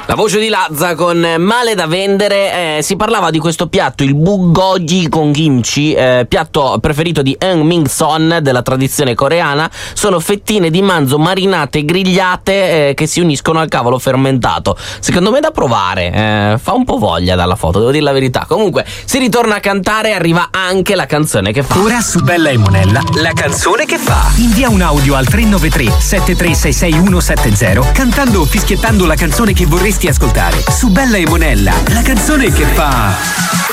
La voce di Lazza con Male da vendere. Si parlava di questo piatto, il bulgogi con kimchi, piatto preferito di Eun Min-son, della tradizione coreana. Sono fettine di manzo marinate e grigliate che si uniscono al cavolo fermentato. Secondo me da provare, fa un po' voglia dalla foto, devo dire la verità. Comunque si ritorna a cantare, arriva anche la canzone che fa. Ora su Bella e Monella, la canzone che fa. Invia un audio al 393 7366 170 cantando o fischiettando la canzone che vorresti ascoltare. Su Bella e Monella, la canzone che fa.